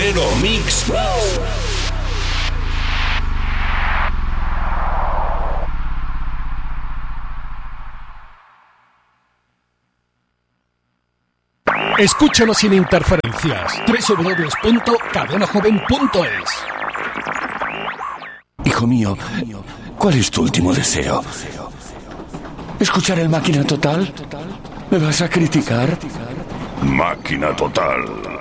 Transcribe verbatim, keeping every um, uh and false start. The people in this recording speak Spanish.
Herrero Mix. Escúchanos sin interferencias. doble u doble u doble u punto cadena joven punto es. Hijo mío, ¿cuál es tu último deseo? ¿Escuchar el Máquina Total? ¿Me vas a criticar? Máquina Total.